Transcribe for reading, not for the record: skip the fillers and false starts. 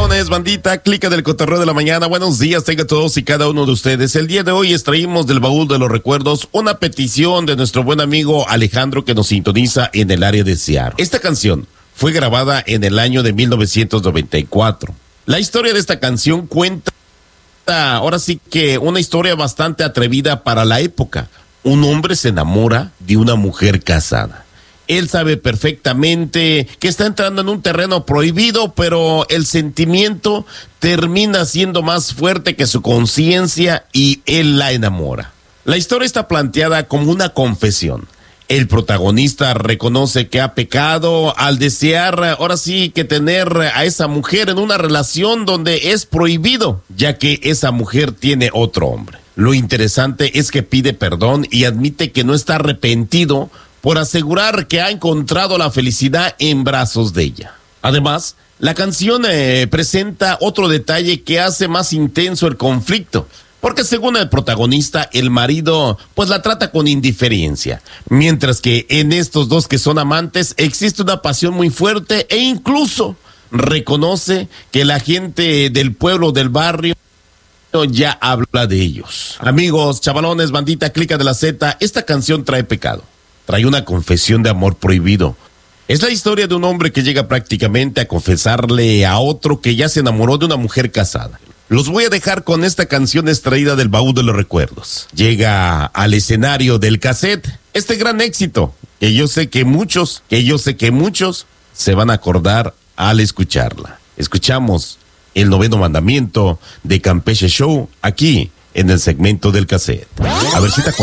Chavalones, bandita, clica del cotorreo de la mañana. Buenos días, tenga todos y cada uno de ustedes. El día de hoy extraímos del baúl de los recuerdos una petición de nuestro buen amigo Alejandro que nos sintoniza en el área de Seattle. Esta canción fue grabada en el año de 1994. La historia de esta canción cuenta, ahora sí que una historia bastante atrevida para la época. Un hombre se enamora de una mujer casada. Él sabe perfectamente que está entrando en un terreno prohibido, pero el sentimiento termina siendo más fuerte que su conciencia y él la enamora. La historia está planteada como una confesión. El protagonista reconoce que ha pecado al desear, ahora sí, que tener a esa mujer en una relación donde es prohibido, ya que esa mujer tiene otro hombre. Lo interesante es que pide perdón y admite que no está arrepentido por asegurar que ha encontrado la felicidad en brazos de ella. Además, la canción presenta otro detalle que hace más intenso el conflicto, porque según el protagonista, el marido pues la trata con indiferencia, mientras que en estos dos que son amantes existe una pasión muy fuerte e incluso reconoce que la gente del pueblo, del barrio, ya habla de ellos. Amigos, chavalones, bandita, clica de la Z, esta canción trae pecado. Trae una confesión de amor prohibido. Es la historia de un hombre que llega prácticamente a confesarle a otro que ya se enamoró de una mujer casada. Los voy a dejar con esta canción extraída del baúl de los recuerdos. Llega al escenario del cassette este gran éxito que yo sé que muchos se van a acordar al escucharla. Escuchamos el noveno mandamiento de Campeche Show aquí en el segmento del cassette. A ver si te acuerdas.